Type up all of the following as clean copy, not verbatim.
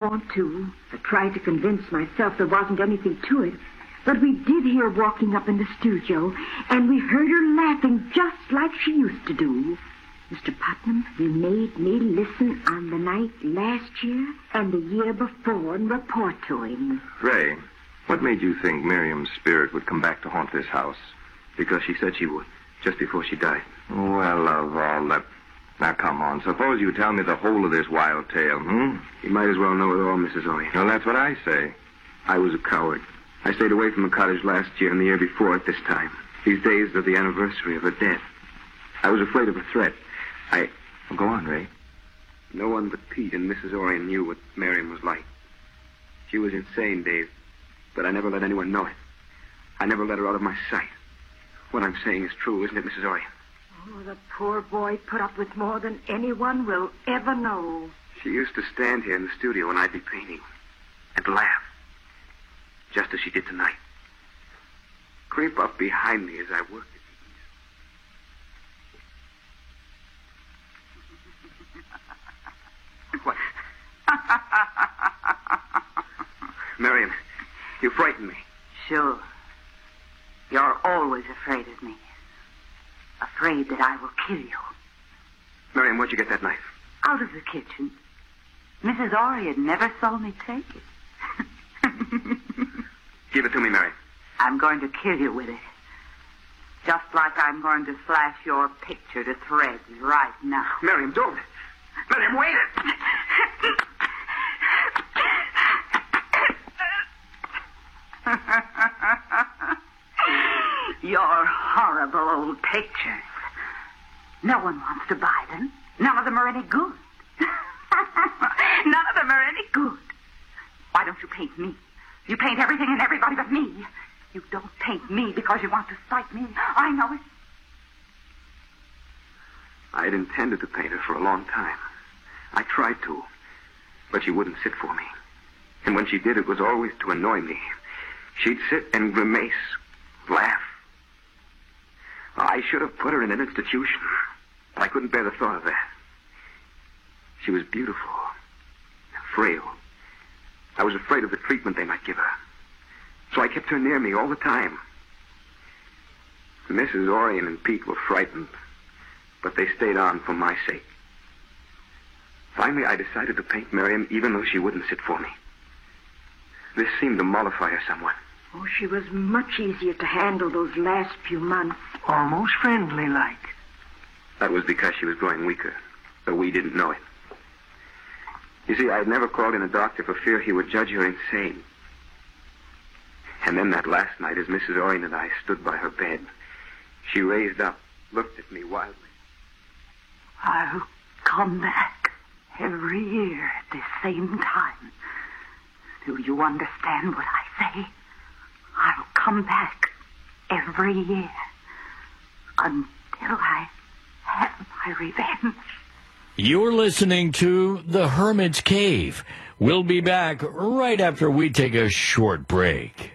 want to. I tried to convince myself there wasn't anything to it. But we did hear her walking up in the studio, and we heard her laughing just like she used to do. Mr. Putnam, you made me listen on the night last year and the year before and report to him. Ray, what made you think Miriam's spirit would come back to haunt this house? Because she said she would, just before she died. Well, of all that... Now, come on. Suppose you tell me the whole of this wild tale, You might as well know it all, Mrs. Orion. Well, that's what I say. I was a coward. I stayed away from the cottage last year and the year before at this time. These days are the anniversary of her death. I was afraid of a threat. Well, go on, Ray. No one but Pete and Mrs. Orion knew what Miriam was like. She was insane, Dave, but I never let anyone know it. I never let her out of my sight. What I'm saying is true, isn't it, Mrs. Orion? Oh, the poor boy put up with more than anyone will ever know. She used to stand here in the studio when I'd be painting and laugh, just as she did tonight. Creep up behind me as I worked. What? Miriam, you frightened me. Sure. You're always afraid of me. Afraid that I will kill you. Miriam, where'd you get that knife? Out of the kitchen. Mrs. Orion never saw me take it. Give it to me, Miriam. I'm going to kill you with it. Just like I'm going to slash your picture to shreds right now. Miriam, don't. Miriam, wait. Your horrible old pictures. No one wants to buy them. None of them are any good. None of them are any good. Why don't you paint me? You paint everything and everybody but me. You don't paint me because you want to spite me. I know it. I'd intended to paint her for a long time. I tried to, but she wouldn't sit for me. And when she did, it was always to annoy me. She'd sit and grimace, laugh. I should have put her in an institution, but I couldn't bear the thought of that. She was beautiful, frail. I was afraid of the treatment they might give her. So I kept her near me all the time. Mrs. Orion and Pete were frightened, but they stayed on for my sake. Finally, I decided to paint Miriam even though she wouldn't sit for me. This seemed to mollify her somewhat. Oh, she was much easier to handle those last few months. Almost friendly-like. That was because she was growing weaker, though we didn't know it. You see, I had never called in a doctor for fear he would judge her insane. And then that last night, as Mrs. Orion and I stood by her bed, she raised up, looked at me wildly. I'll come back every year at the same time. Do you understand what I say? I'll come back every year until I have my revenge. You're listening to The Hermit's Cave. We'll be back right after we take a short break.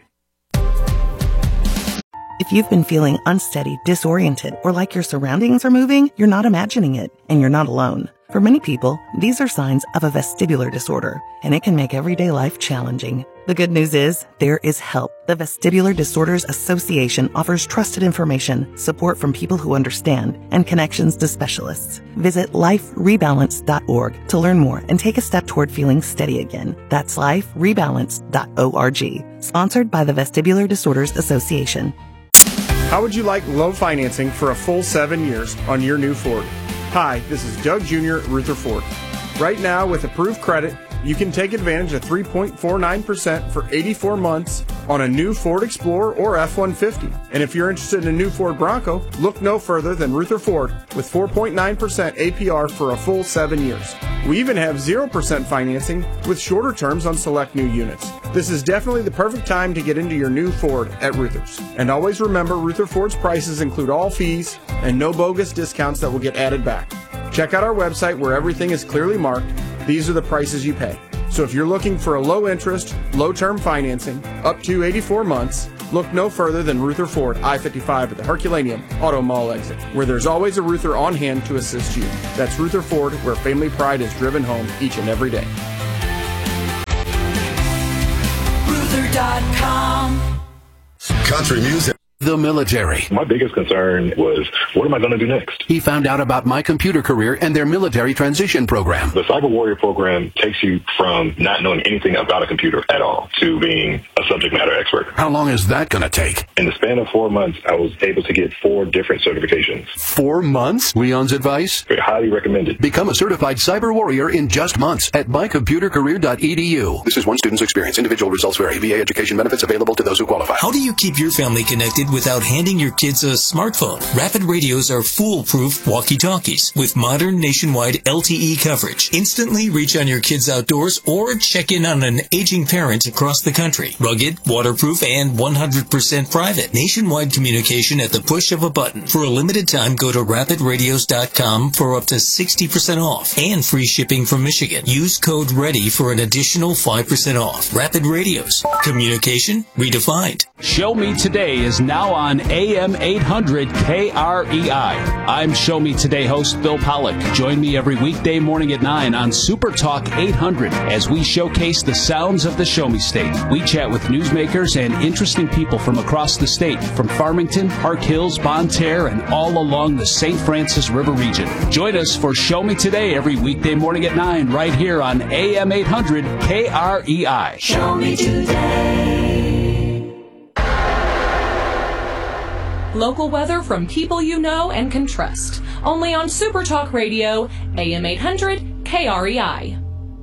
If you've been feeling unsteady, disoriented, or like your surroundings are moving, you're not imagining it, and you're not alone. For many people, these are signs of a vestibular disorder, and it can make everyday life challenging. The good news is, there is help. The Vestibular Disorders Association offers trusted information, support from people who understand, and connections to specialists. Visit liferebalance.org to learn more and take a step toward feeling steady again. That's liferebalance.org. Sponsored by the Vestibular Disorders Association. How would you like low financing for a full 7 years on your new Ford? Hi, this is Doug Jr. at Ruther Ford. Right now, with approved credit, you can take advantage of 3.49% for 84 months on a new Ford Explorer or F-150. And if you're interested in a new Ford Bronco, look no further than Ruther Ford with 4.9% APR for a full 7 years. We even have 0% financing with shorter terms on select new units. This is definitely the perfect time to get into your new Ford at Ruther's. And always remember, Ruther Ford's prices include all fees and no bogus discounts that will get added back. Check out our website where everything is clearly marked. These are the prices you pay. So if you're looking for a low interest, low term financing, up to 84 months, look no further than Ruther Ford, I-55 at the Herculaneum Auto Mall exit, where there's always a Ruther on hand to assist you. That's Ruther Ford, where family pride is driven home each and every day. country music. The military. My biggest concern was, what am I going to do next? He found out about My Computer Career and their military transition program. The Cyber Warrior program takes you from not knowing anything about a computer at all to being a subject matter expert. How long is that going to take? In the span of 4 months, I was able to get 4 different certifications. 4 months? Leon's advice? Very highly recommended. Become a certified cyber warrior in just months at mycomputercareer.edu. This is one student's experience. Individual results vary. VA education benefits available to those who qualify. How do you keep your family connected without handing your kids a smartphone? Rapid Radios are foolproof walkie-talkies with modern nationwide LTE coverage. Instantly reach on your kids outdoors or check in on an aging parent across the country. Rugged, waterproof, and 100% private. Nationwide communication at the push of a button. For a limited time, go to rapidradios.com for up to 60% off and free shipping from Michigan. Use code READY for an additional 5% off. Rapid Radios. Communication redefined. Show Me Today is now on AM 800 KREI. I'm Show Me Today host Bill Pollock. Join me every weekday morning at 9 on Super Talk 800 as we showcase the sounds of the Show Me State. We chat with newsmakers and interesting people from across the state, from Farmington, Park Hills, Bonne Terre, and all along the St. Francis River region. Join us for Show Me Today every weekday morning at 9 right here on AM 800 KREI. Show Me Today. Local weather from people you know and can trust. Only on Super Talk Radio, AM 800 KREI.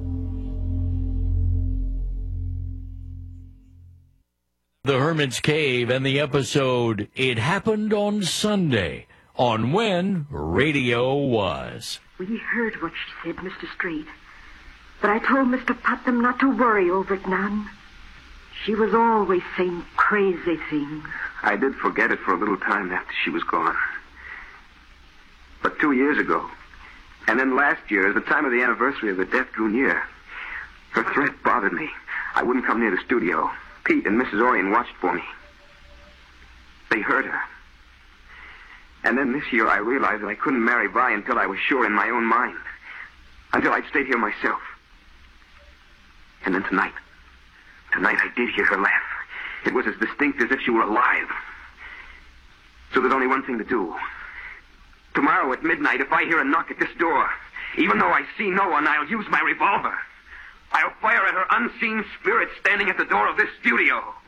The Hermit's Cave and the episode It Happened on Sunday on When Radio Was. We heard what she said, Mr. Strait. But I told Mr. Putnam not to worry over it none. She was always saying crazy things. I did forget it for a little time after she was gone. But 2 years ago, and then last year, at the time of the anniversary of the death drew near, her threat bothered me. I wouldn't come near the studio. Pete and Mrs. Orion watched for me. They heard her. And then this year I realized that I couldn't marry Vi until I was sure in my own mind. Until I'd stayed here myself. And then tonight I did hear her laugh. It was as distinct as if she were alive. So there's only one thing to do. Tomorrow at midnight, if I hear a knock at this door, even though I see no one, I'll use my revolver. I'll fire at her unseen spirit standing at the door of this studio.